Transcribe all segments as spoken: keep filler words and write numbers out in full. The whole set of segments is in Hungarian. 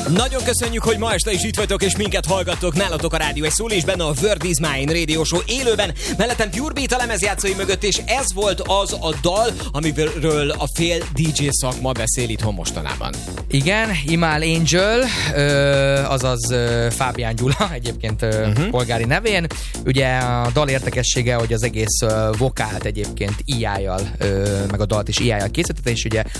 Nagyon köszönjük, hogy ma este is itt vagytok és minket hallgattok. Nálatok a rádió egy szól és benne a Word is Mine Radio Show élőben. Mellettem Pure Beat a lemezjátszói mögött, és ez volt az a dal, amiről a fél dé dzsé szakma beszél itthon mostanában. Igen, Imal Angel, ö, azaz ö, Fábián Gyula, egyébként ö, uh-huh. polgári nevén. Ugye a dal érdekessége, hogy az egész ö, vokált egyébként í á-jal, ö, meg a dalt is í á-jal készítette, és ugye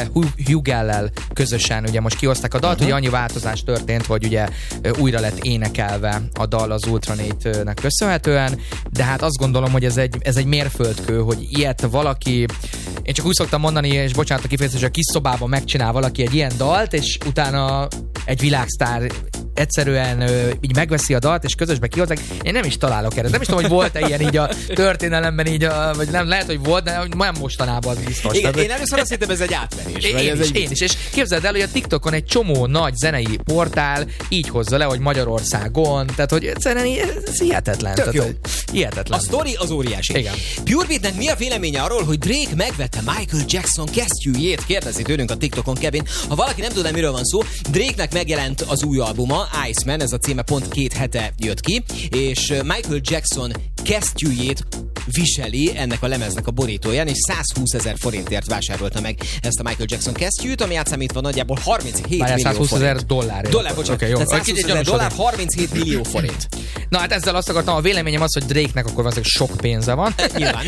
Hugel-lel közösen ugye most kihozták a dalt, uh-huh. ugye annyi változás történt, hogy ugye újra lett énekelve a dal az Ultranate-nek köszönhetően, de hát azt gondolom, hogy ez egy, ez egy mérföldkő, hogy ilyet valaki, én csak úgy szoktam mondani, és bocsánat a kifejezés, hogy a kis szobában megcsinál valaki egy ilyen dalt, és utána egy világsztár egyszerűen ö, így megveszi a dalt, és közösbe kihozzák. Én nem is találok erre. Nem is tudom, hogy volt-e ilyen így a történelemben, így a, vagy nem, lehet, hogy volt, de nem mostanában az biztos. Igen, tehát, én először azt hittem, ez egy átverés. Én, én, ez is, egy... én is, és képzeld el, hogy a TikTokon egy csomó nagy zenei portál így hozza le, hogy Magyarországon, tehát hogy egyszerűen ez hihetetlen. Tök tehát, jó. Hihetetlen. A sztori az óriási. Igen. Pure Beatnek mi a véleménye arról, hogy Drake megvette Michael Jackson kesztyűjét? Kérdezi tőlünk a TikTokon Kevin. Ha valaki nem tudja, miről van szó, Drake-nek megjelent az új albuma, Iceman, ez a címe pont két hete jött ki, és Michael Jackson kesztyűjét viseli ennek a lemeznek a borítóján, és százhúszezer forintért vásárolta meg ezt a Michael Jackson kesztyűt, ami átszámítva nagyjából harminchét Bár millió százhúszezer dollár. Dollár, bocsánat. Okay, jó. százhúszezer dollár, harminchét millió forint. Na hát ezzel azt akartam, a véleményem az, hogy Drake-nek akkor valószínűleg sok pénze van. Nyilván.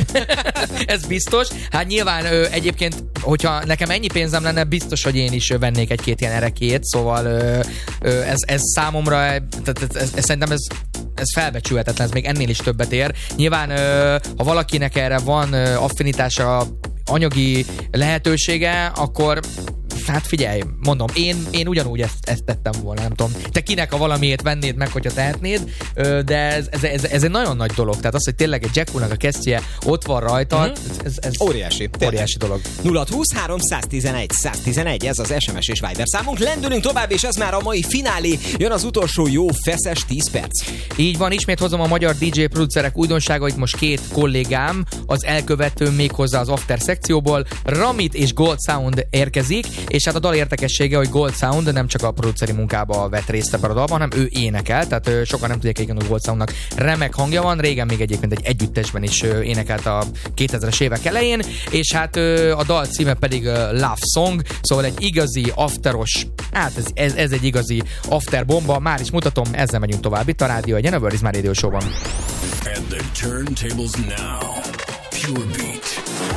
Ez biztos. Hát nyilván ö, egyébként, hogyha nekem ennyi pénzem lenne, biztos, hogy én is vennék egy-két ilyen erekét, szóval ö, ö, ez, ez számomra, tehát ez, ez, ez, szerintem ez, ez felbecsülhetetlen, ez még ennél is többet ér. Nyilván, ö, ha valakinek erre van ö, affinitása, anyagi lehetősége, akkor hát figyelj, mondom, én, én ugyanúgy ezt, ezt tettem volna, nem tudom. Te kinek a valamiért vennéd meg, hogyha tehetnéd, de ez, ez, ez, ez egy nagyon nagy dolog. Tehát az, hogy tényleg egy Jacku-nak a kesztyűje ott van rajta, mm-hmm. ez, ez óriási. Óriási dolog. nulla húsz három száztizenegy száztizenegy, ez az es em es és Viber számunk. Lendülünk tovább, és ez már a mai finálé. Jön az utolsó jó feszes tíz perc. Így van, ismét hozom a magyar dé dzsé producerek újdonságait, most két kollégám, az elkövető méghozzá az After szekcióból, Ramit és Gold Sound érkezik, és hát a dal érdekessége, hogy Gold Sound nem csak a produceri munkába vett részt ebben a dalban, hanem ő énekel, tehát ö, sokan nem tudják, igen, hogy Gold Soundnak remek hangja van, régen még egyébként egy együttesben is ö, énekelt a kétezres évek elején, és hát ö, a dal címe pedig ö, Love Song, szóval egy igazi afteros, hát ez, ez, ez egy igazi after bomba, már is mutatom, ezzel megyünk tovább itt a rádió, egy Word is Mine Radio Show-ban. And the turntables now, Pure Beat.